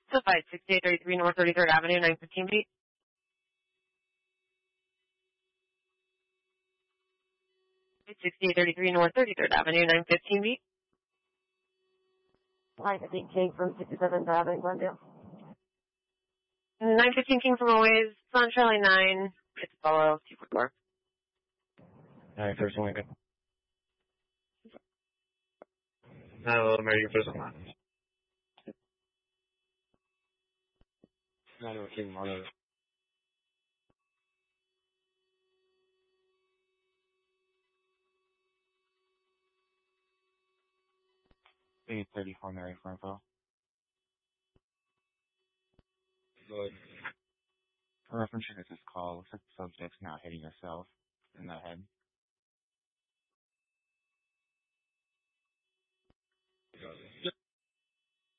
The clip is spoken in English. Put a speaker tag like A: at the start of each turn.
A: So 6833 North 33rd Avenue, 915 feet. 6833 North 33rd Avenue, 915 feet.
B: Line 15 King from 67th Avenue, Glendale.
A: 915 King from Always, Sun Charlie 9, it's Apollo 244.
C: Alright, first one, good.
D: Hello, American First One.
C: No, King Mono. 834 Mary Farmville.
D: Good.
C: For reference to this call, looks like the subject's not hitting yourself in the head.
D: Good.